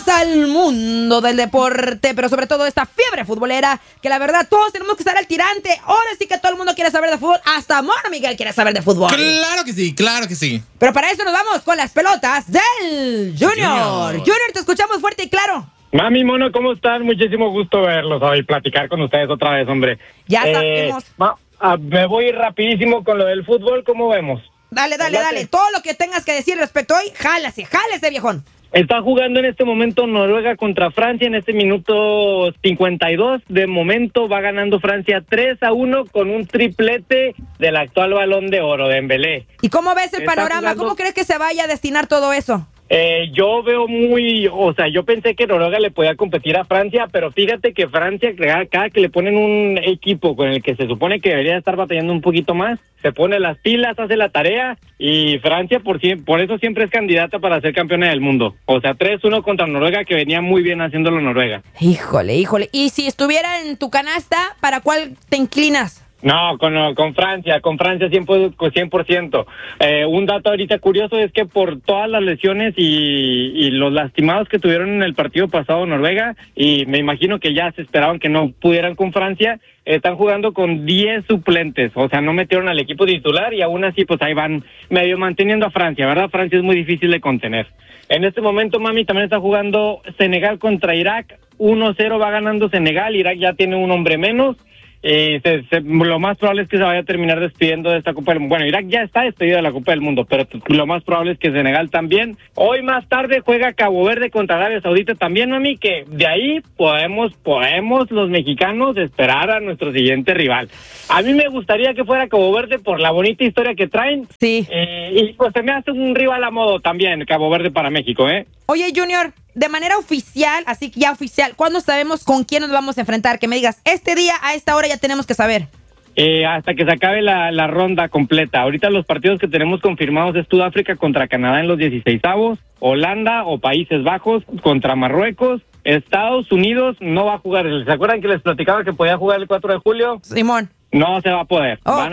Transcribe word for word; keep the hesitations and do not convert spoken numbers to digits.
bienvenidos al mundo del deporte, pero sobre todo esta fiebre futbolera, que la verdad todos tenemos que estar al tirante. Ahora sí que todo el mundo quiere saber de fútbol, hasta Mono Miguel quiere saber de fútbol. Claro que sí, claro que sí. Pero para eso nos vamos con las pelotas del Junior. Junior, Junior te escuchamos fuerte y claro. Mami, Mono, ¿cómo están? Muchísimo gusto verlos hoy, platicar con ustedes otra vez, hombre. Ya eh, sabemos. Ma, ah, me voy rapidísimo con lo del fútbol, ¿cómo vemos? Dale, dale, dale. Todo lo que tengas que decir respecto a hoy, jálase, jálese, viejón. Está jugando en este momento Noruega contra Francia en este minuto cincuenta y dos. De momento va ganando Francia tres a uno con un triplete del actual Balón de Oro, de Dembélé. ¿Y cómo ves el Está panorama? jugando... ¿Cómo crees que se vaya a destinar todo eso? Eh, yo veo muy, o sea, yo pensé que Noruega le podía competir a Francia, pero fíjate que Francia, cada, cada que le ponen un equipo con el que se supone que debería estar batallando un poquito más, se pone las pilas, hace la tarea, y Francia por, por eso siempre es candidata para ser campeona del mundo. O sea, tres uno contra Noruega, que venía muy bien haciéndolo Noruega. Híjole, híjole. Y si estuviera en tu canasta, ¿para cuál te inclinas? No, con, con Francia, con Francia cien por ciento. Eh, un dato ahorita curioso es que por todas las lesiones y, y los lastimados que tuvieron en el partido pasado Noruega, y me imagino que ya se esperaban que no pudieran con Francia, están jugando con diez suplentes, o sea, no metieron al equipo titular y aún así pues ahí van medio manteniendo a Francia, ¿verdad? Francia es muy difícil de contener. En este momento, mami, también está jugando Senegal contra Irak, uno cero va ganando Senegal, Irak ya tiene un hombre menos. Eh, se, se, lo más probable es que se vaya a terminar despidiendo de esta Copa del Mundo. Bueno, Irak ya está despedido de la Copa del Mundo, pero lo más probable es que Senegal también. Hoy más tarde juega Cabo Verde contra Arabia Saudita también, mami, que de ahí podemos, podemos los mexicanos esperar a nuestro siguiente rival. A mí me gustaría que fuera Cabo Verde por la bonita historia que traen. Sí. Eh, y pues se me hace un rival a modo también, Cabo Verde para México, ¿eh? Oye, Junior, de manera oficial, así que ya oficial, ¿cuándo sabemos con quién nos vamos a enfrentar? Que me digas, este día, a esta hora ya tenemos que saber. Eh, hasta que se acabe la, la ronda completa. Ahorita los partidos que tenemos confirmados es Sudáfrica contra Canadá en los dieciseisavos, Holanda o Países Bajos contra Marruecos, Estados Unidos no va a jugar. ¿Se acuerdan que les platicaba que podía jugar el cuatro de julio? Simón. No se va a poder. Oh. Van